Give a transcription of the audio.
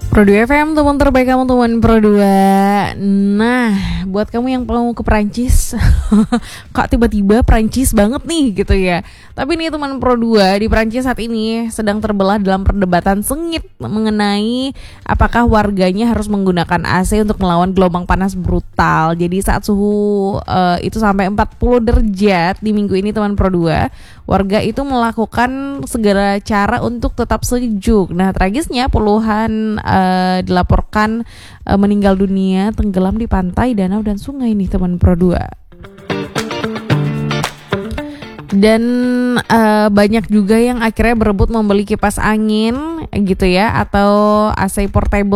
Pro 2 FM, teman terbaik kamu, teman Pro 2. Nah, buat kamu yang mau ke Perancis kok tiba-tiba Perancis banget nih gitu ya. Tapi nih teman Pro 2, di Perancis saat ini sedang terbelah dalam perdebatan sengit mengenai apakah warganya harus menggunakan AC untuk melawan gelombang panas brutal. Jadi saat suhu itu sampai 40 derajat di minggu ini teman Pro 2, warga itu melakukan segala cara untuk tetap sejuk. Nah, tragisnya puluhan dilaporkan meninggal dunia tenggelam di pantai, danau, dan sungai nih teman Pro 2. Dan banyak juga yang akhirnya berebut membeli kipas angin gitu ya, atau AC portable